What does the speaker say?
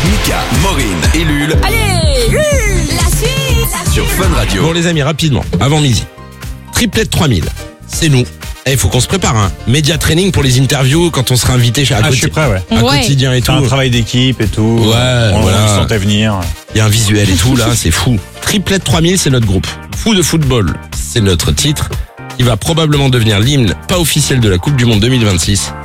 Mika, Maureen et Lul Allez, la suite. sur Fun Radio. Bon les amis, rapidement, avant midi. Triplet 3000, c'est nous. Il faut qu'on se prépare, hein. Média training pour les interviews quand on sera invité chez Je suis prêt, ouais. à Ouais. quotidien et tout. C'est un travail d'équipe et tout. Ouais, on voilà. le sentait venir. Il y a un visuel et tout là, c'est fou. Triplet 3000, c'est notre groupe. Fou de football, c'est notre titre. Il va probablement devenir l'hymne pas officiel de la Coupe du Monde 2026.